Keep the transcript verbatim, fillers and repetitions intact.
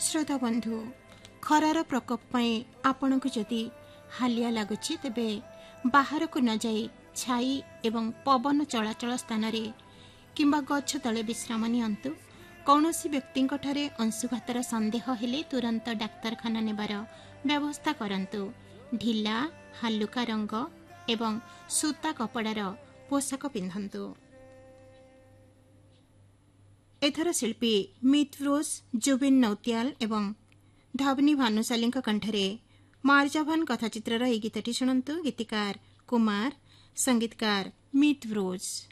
श्रोता बंधु खरार प्रकोप पाई आपण को जदि हालिया लगुची तेबे बाहर को न जाई छाई एवं पवन चलाचल स्थान रे किंबा गछ तले विश्राम नियंतु। कौनसी व्यक्ति ठारे अंशुघातर संदेह हेले तुरंत डाक्तरखाना नेबार व्यवस्था करंतु। ढिला हालुका रंग एवं सूता कपड़ार पोशाक पिंधंतु। एथर शिल्पी मितव्रोज, जुबिन नौतियाल एवं धावनी भानुशाली कंठरे मार्जाभान कथाचित्रर यह गीतटी शुणु। गीतिकार कुमार, संगीतकार मितव्रोज।